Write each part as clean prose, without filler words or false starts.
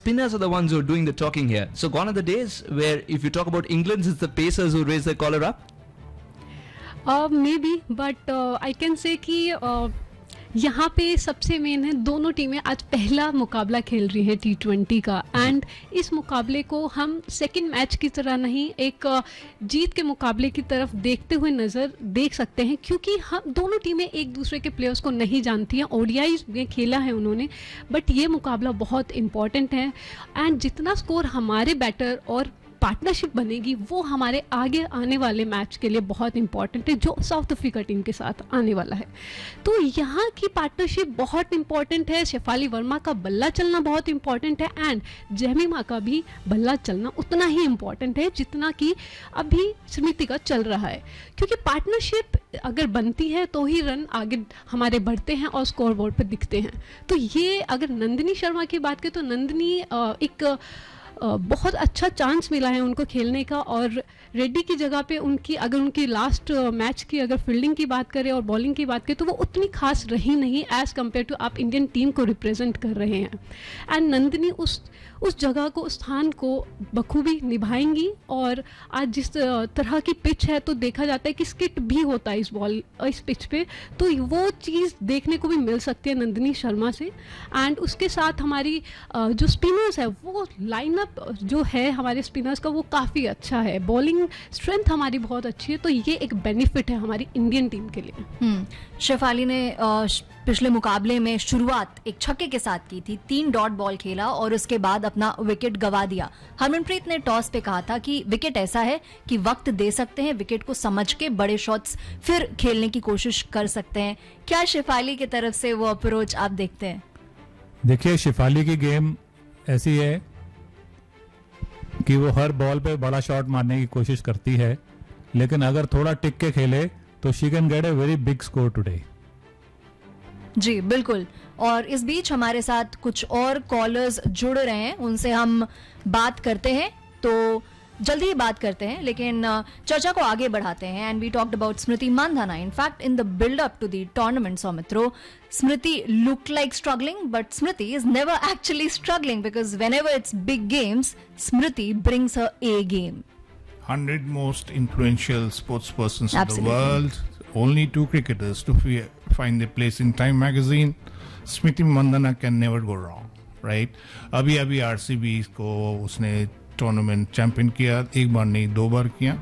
Spinners are the ones who are doing the talking here. So gone are the days where if you talk about England, it's the pacers who raise their collar up? Maybe, but I can say कि यहाँ पे सबसे main है, दोनों टीमें आज पहला मुकाबला खेल रही हैं T20 का, एंड इस मुकाबले को हम सेकंड मैच की तरह नहीं, एक जीत के मुकाबले की तरफ देखते हुए नज़र देख सकते हैं, क्योंकि हम दोनों टीमें एक दूसरे के प्लेयर्स को नहीं जानती हैं. ODI में खेला है उन्होंने, बट ये मुकाबला बहुत इम्पॉर्टेंट है, एंड जितना स्कोर हमारे बैटर और पार्टनरशिप बनेगी वो हमारे आगे आने वाले मैच के लिए बहुत इंपॉर्टेंट है, जो साउथ अफ्रीका टीम के साथ आने वाला है. तो यहाँ की पार्टनरशिप बहुत इंपॉर्टेंट है. शेफाली वर्मा का बल्ला चलना बहुत इंपॉर्टेंट है, एंड जेमिमा का भी बल्ला चलना उतना ही इंपॉर्टेंट है जितना कि अभी स्मृति का चल रहा है, क्योंकि पार्टनरशिप अगर बनती है तो ही रन आगे हमारे बढ़ते हैं और स्कोर बोर्ड पर दिखते हैं. तो ये अगर नंदिनी शर्मा की बात करें तो नंदिनी एक बहुत अच्छा चांस मिला है उनको खेलने का, और रेड्डी की जगह पे अगर उनकी लास्ट मैच की अगर फील्डिंग की बात करें और बॉलिंग की बात करें तो वो उतनी खास रही नहीं एज़ कम्पेयर टू आप इंडियन टीम को रिप्रेजेंट कर रहे हैं. एंड नंदिनी उस जगह को, उस स्थान को बखूबी निभाएंगी. और आज जिस तरह की पिच है तो देखा जाता है कि स्किट भी होता है इस पिच पे, तो वो चीज़ देखने को भी मिल सकती है नंदिनी शर्मा से. एंड उसके साथ हमारी जो स्पिनर्स है, वो लाइनअप जो है हमारे स्पिनर्स का वो काफ़ी अच्छा है. बॉलिंग स्ट्रेंथ हमारी बहुत अच्छी है, तो ये एक बेनिफिट है हमारी इंडियन टीम के लिए. शेफाली ने पिछले मुकाबले में शुरुआत एक छक्के के साथ की थी, 3 डॉट बॉल खेला और उसके बाद अपना विकेट गवा दिया. हरमनप्रीत ने टॉस पे कहा था कि विकेट ऐसा है कि वक्त दे सकते हैं, विकेट को समझ के बड़े शॉट्स फिर खेलने की कोशिश कर सकते हैं. क्या शेफाली की तरफ से वो अप्रोच आप देखते हैं? देखिए, शेफाली की गेम ऐसी है कि वो हर बॉल पे बड़ा शॉट मारने की कोशिश करती है, लेकिन अगर थोड़ा टिक के खेले तो she can get a very big score today. जी बिल्कुल. और इस बीच हमारे साथ कुछ और कॉलर्स जुड़ रहे हैं, उनसे हम बात करते हैं. तो जल्दी ही बात करते हैं, लेकिन चर्चा को आगे बढ़ाते हैं. And we talked about Smriti Mandhana. In fact in the build up to the tournament, Soumitro, Smriti looked like struggling, but Smriti is never actually struggling, because whenever it's big games, Smriti brings her A game. 100 most influential sports persons Absolutely. in the world, only 2 cricketers to find their place in Time magazine. Smriti Mandhana can never go wrong, right? अभी RCB को उसने tournament champion किया, एक बार नहीं 2 बार किया,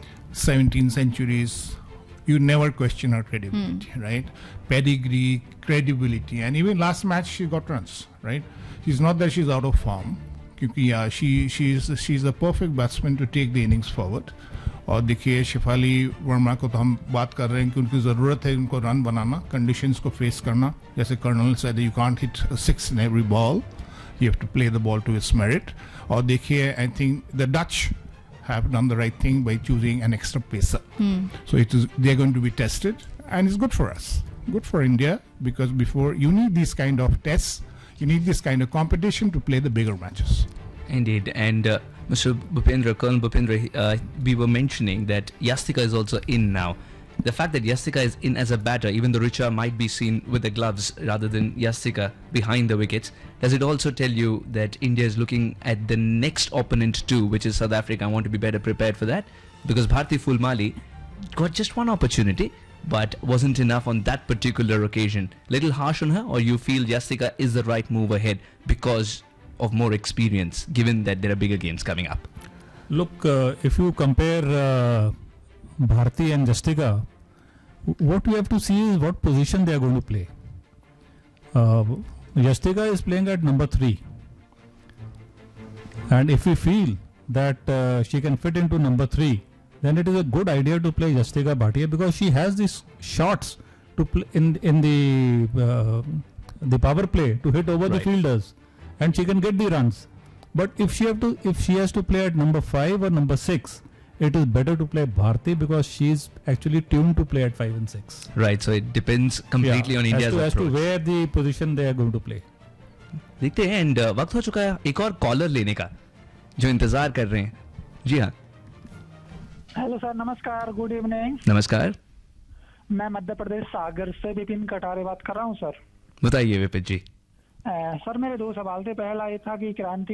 17 centuries. You never question her credibility, right? Pedigree, credibility, and even last match she got runs, right? She's not that she's out of form, क्योंकि she's a perfect batsman to take the innings forward. और देखिए, शेफाली वर्मा को तो हम बात कर रहे हैं कि उनकी ज़रूरत है उनको रन बनाना, कंडीशंस को फेस करना. जैसे colonel said, you can't hit a 6 in every ball. You have to play the ball to its merit. और देखिए, I think the Dutch have done the right thing by choosing an extra pacer. So they're going to be tested, and it's good for us, good for India, because before you need these kind of tests, you need this kind of competition to play the bigger matches. Indeed. And Mr. Bhupendra, Colonel Bhupendra, we were mentioning that Yastika is also in now. The fact that Yastika is in as a batter, even though Richa might be seen with the gloves rather than Yastika behind the wickets, does it also tell you that India is looking at the next opponent too, which is South Africa, and want to be better prepared for that? Because Bharti Fulmali got just one opportunity, but wasn't enough on that particular occasion. Little harsh on her, or you feel Yastika is the right move ahead because of more experience, given that there are bigger games coming up? Look, if you compare Bharti and Jastika, what you have to see is what position they are going to play. Jastika is playing at number 3, and if we feel that she can fit into number 3, then it is a good idea to play Jastika Bhatia, because she has these shots to play in the power play to hit over the fielders, and she can get the runs. But if she has to play at number 5 or number 6, it is better to play Bharti, because she is actually tuned to play at 5 and 6. Right, so it depends completely on India's approach. As to where the position they are going to play. देखते हैं. And वक्त हो चुका है एक और collar लेने का, जो इंतजार कर रहे हैं. जी हाँ. हेलो सर, नमस्कार, गुड इवनिंग. नमस्कार. मैं मध्य प्रदेश सागर से विपिन कटारे बात कर रहा हूँ सर. बताइए विपिन जी. सर, मेरे 2 सवाल थे. पहला ये था कि क्रांति